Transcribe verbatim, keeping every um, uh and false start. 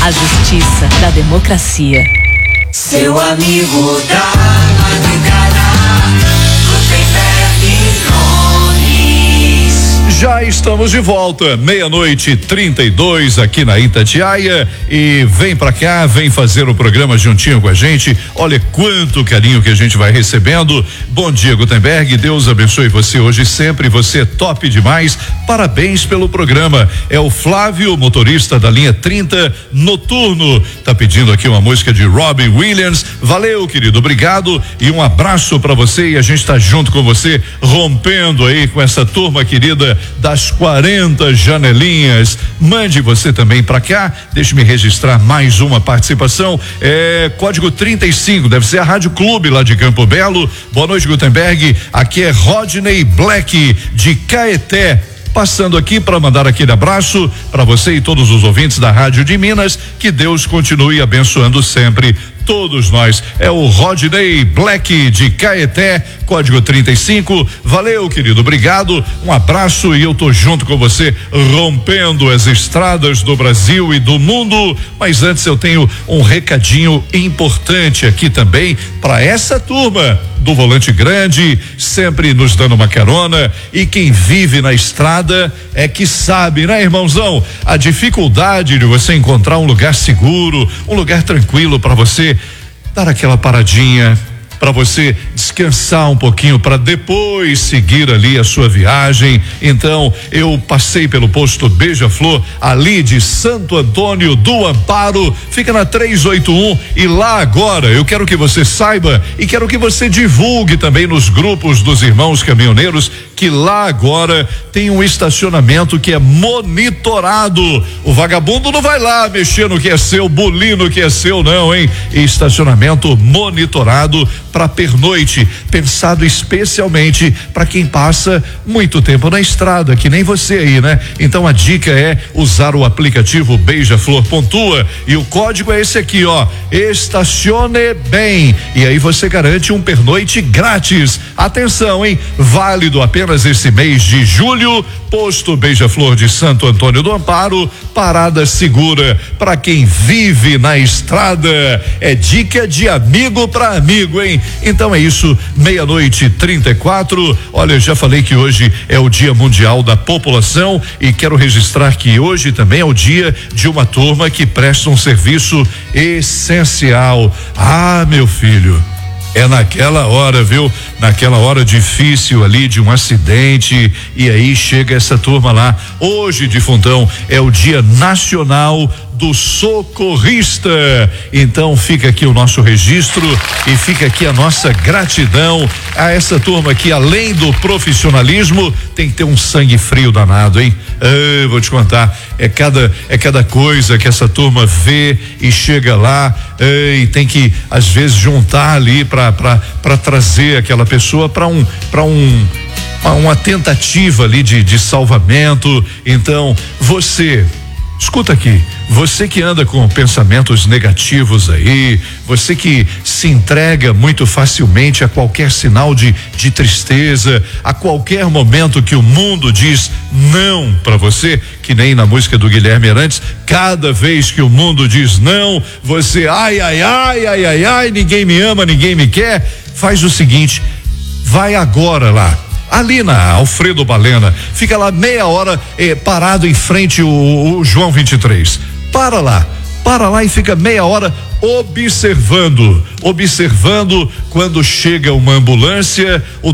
a justiça da democracia. Seu amigo da madrugada, Gutenberg Nunes. Já estamos de volta, meia-noite e trinta e dois aqui na Itatiaia, e vem pra cá, vem fazer o programa juntinho com a gente. Olha quanto carinho que a gente vai recebendo. Bom dia, Gutenberg, Deus abençoe você hoje sempre, você é top demais, parabéns pelo programa. É o Flávio, motorista da linha trinta Noturno, tá pedindo aqui uma música de Robbie Williams. Valeu, querido, obrigado e um abraço pra você, e a gente tá junto com você, rompendo aí com essa turma querida das quarenta janelinhas. Mande você também pra cá, deixe-me registrar mais uma participação, é código trinta e cinco, deve ser a Rádio Clube lá de Campo Belo. Boa noite, Gutenberg, aqui é Rodney Black de Caeté, passando aqui para mandar aquele abraço para você e todos os ouvintes da Rádio de Minas, que Deus continue abençoando sempre todos nós. É o Rodney Black de Caeté, código trinta e cinco. Valeu, querido, obrigado, um abraço, e eu tô junto com você, rompendo as estradas do Brasil e do mundo. Mas antes eu tenho um recadinho importante aqui também para essa turma do Volante Grande, sempre nos dando uma carona, e quem vive na estrada é que sabe, né, irmãozão? A dificuldade de você encontrar um lugar seguro, um lugar tranquilo para você dar aquela paradinha, para você descansar um pouquinho, para depois seguir ali a sua viagem. Então, eu passei pelo posto Beija-Flor, ali de Santo Antônio do Amparo, fica na trezentos e oitenta e um, e lá agora eu quero que você saiba e quero que você divulgue também nos grupos dos irmãos caminhoneiros que lá agora tem um estacionamento que é monitorado. O vagabundo não vai lá mexer no que é seu, bulir no que é seu, não, hein? Estacionamento monitorado para pernoite, pensado especialmente para quem passa muito tempo na estrada, que nem você aí, né? Então a dica é usar o aplicativo Beija-Flor Pontua, e o código é esse aqui, ó, estacione bem, e aí você garante um pernoite grátis. Atenção, hein? Válido apenas esse mês de julho. Posto Beija-Flor de Santo Antônio do Amparo, parada segura para quem vive na estrada. É dica de amigo para amigo, hein? Então é isso, meia-noite e trinta e quatro. Olha, eu já falei que hoje é o Dia Mundial da População, e quero registrar que hoje também é o dia de uma turma que presta um serviço essencial. Ah, meu filho, é naquela hora, viu? Naquela hora difícil ali de um acidente, e aí chega essa turma lá. Hoje, defuntão, é o Dia Nacional do Socorrista. Então fica aqui o nosso registro e fica aqui a nossa gratidão a essa turma que, além do profissionalismo, tem que ter um sangue frio danado, hein? Ah, vou te contar, é cada é cada coisa que essa turma vê e chega lá, ah, e tem que às vezes juntar ali para para para trazer aquela pessoa para um para um uma tentativa ali de de salvamento. Então, você escuta aqui, você que anda com pensamentos negativos aí, você que se entrega muito facilmente a qualquer sinal de, de tristeza, a qualquer momento que o mundo diz não para você, que nem na música do Guilherme Arantes, cada vez que o mundo diz não, você ai, ai, ai, ai, ai, ai, ninguém me ama, ninguém me quer. Faz o seguinte, vai agora lá, ali na Alfredo Balena, fica lá meia hora eh, parado em frente o, o João vinte e três. Para lá, para lá e fica meia hora observando, observando quando chega uma ambulância, o